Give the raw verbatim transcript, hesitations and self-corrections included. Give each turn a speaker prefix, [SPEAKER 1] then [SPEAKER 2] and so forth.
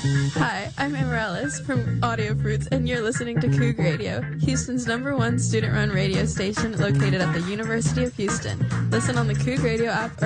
[SPEAKER 1] Hi, I'm Amaryllis from Audio Fruits, and you're listening to Coug Radio, Houston's number one student-run radio station located at the University of Houston. Listen on the Coug Radio app